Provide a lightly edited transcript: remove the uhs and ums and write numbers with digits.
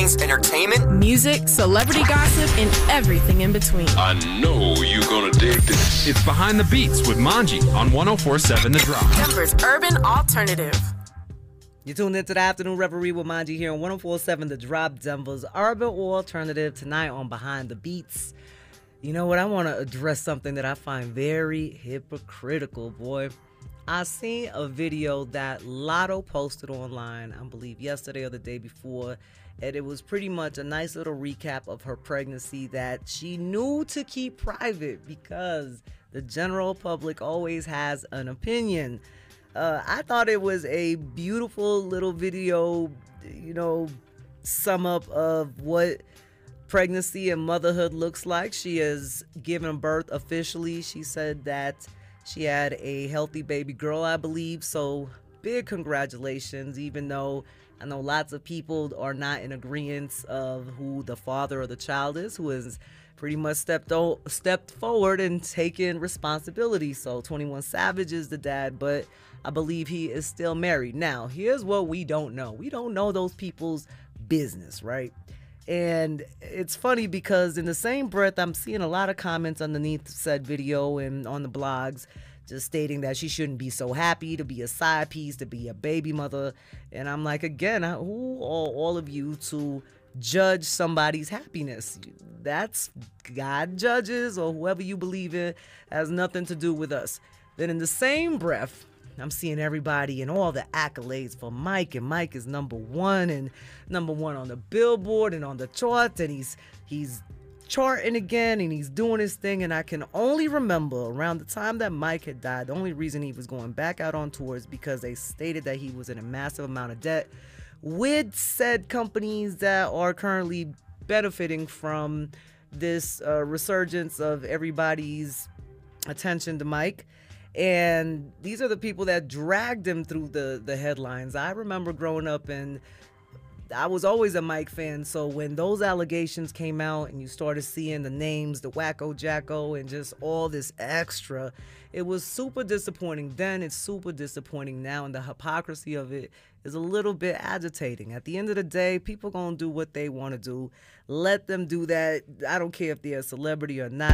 news, entertainment, music, celebrity gossip, and everything in between. I know you're gonna dig this. It's Behind the Beats with Manji on 104.7 The Drop. Denver's urban alternative. You tuned into the Afternoon Reverie with Manji here on 104.7 The Drop, Denver's urban alternative. Tonight on Behind the Beats. You know what? I want to address something that I find very hypocritical, boy. I seen a video that Lotto posted online, I believe yesterday or the day before, and it was pretty much a nice little recap of her pregnancy that she knew to keep private because the general public always has an opinion. I thought it was a beautiful little video, sum up of what pregnancy and motherhood looks like. She has given birth officially. She said that she had a healthy baby girl, I believe. So big congratulations, even though I know lots of people are not in agreement of who the father of the child is, who has pretty much stepped forward and taken responsibility. So 21 Savage is the dad, but I believe he is still married. Now, here's what we don't know. We don't know those people's business, right? And it's funny because in the same breath, I'm seeing a lot of comments underneath said video and on the blogs just stating that she shouldn't be so happy to be a side piece, to be a baby mother. And I'm like, again, who are all of you to judge somebody's happiness? That's God judges, or whoever you believe in, has nothing to do with us. Then in the same breath, I'm seeing everybody and all the accolades for Mike, and Mike is number one on the Billboard and on the charts, and he's charting again, and he's doing his thing. And I can only remember around the time that Mike had died, the only reason he was going back out on tour is because they stated that he was in a massive amount of debt with said companies that are currently benefiting from this resurgence of everybody's attention to Mike. And these are the people that dragged him through the headlines. I remember growing up, and I was always a Mike fan. So when those allegations came out and you started seeing the names, the Wacko Jacko, and just all this extra, it was super disappointing then. It's super disappointing now. And the hypocrisy of it is a little bit agitating. At the end of the day, people going to do what they want to do. Let them do that. I don't care if they're a celebrity or not.